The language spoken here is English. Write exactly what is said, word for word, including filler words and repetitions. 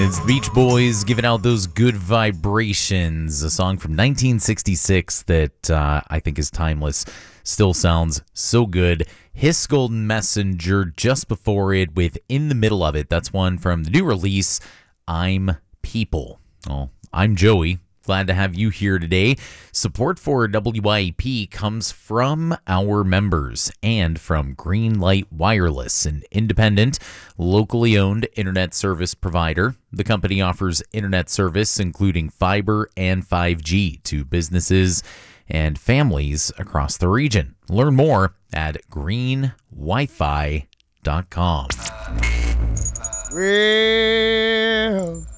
It's the Beach Boys giving out those good vibrations. A song from nineteen sixty-six that uh, I think is timeless. Still sounds so good. Hiss Golden Messenger just before it with In the Middle of It. That's one from the new release, I'm People. Oh, I'm Joey. Glad to have you here today. Support for W I A P comes from our members and from Greenlight Wireless, an independent, locally owned internet service provider. The company offers internet service including fiber and five G to businesses and families across the region. Learn more at green wi fi dot com. Well,